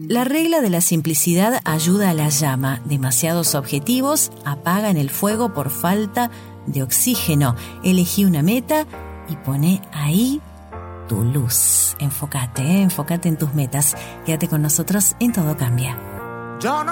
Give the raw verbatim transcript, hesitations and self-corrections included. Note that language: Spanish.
La regla de la simplicidad ayuda a la llama. Demasiados objetivos apagan el fuego por falta de oxígeno. Elegí una meta y poné ahí tu luz. Enfócate, ¿eh? Enfócate en tus metas. Quédate con nosotros en Todo Cambia. Yo no